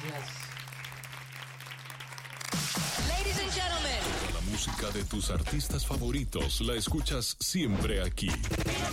Ladies and gentlemen. La música de tus artistas favoritos la escuchas siempre aquí.